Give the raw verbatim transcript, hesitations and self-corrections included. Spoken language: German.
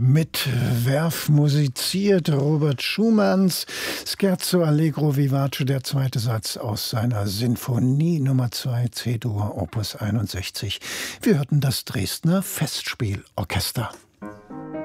Mit Werf musiziert Robert Schumanns Scherzo Allegro Vivace, der zweite Satz aus seiner Sinfonie Nummer zwei C-Dur Opus einundsechzig. Wir hörten das Dresdner Festspielorchester.